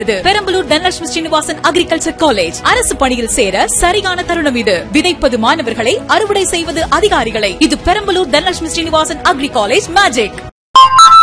Perambalur Dhanalakshmi Srinivasan agriculture college அரசு பணியில் சேர சரியான தருணம் இது. விதைப்பது மாணவர்களை, அறுவடை செய்வது அதிகாரிகளை. இது Perambalur Dhanalakshmi Srinivasan agri college magic.